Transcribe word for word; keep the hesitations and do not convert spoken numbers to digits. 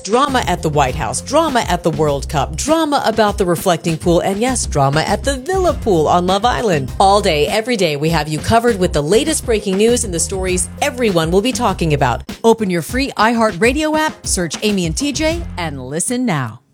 drama at the White House, drama at the World Cup, drama about the reflecting pool, and yes, drama at the Villa Pool on Love Island. All day, every day, we have you covered with the latest breaking news and the stories everyone will be talking about. Open your free iHeartRadio app, search Amy and T J, and listen now.